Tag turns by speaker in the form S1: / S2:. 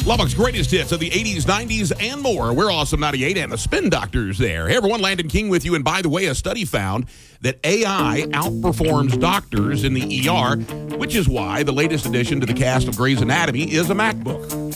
S1: Lubbock's greatest hits of the 80s, 90s, and more. We're Awesome 98 and the Spin Doctors there. Hey, everyone, Landon King with you. And by the way, a study found that AI outperforms doctors in the ER, which is why the latest addition to the cast of Grey's Anatomy is a MacBook.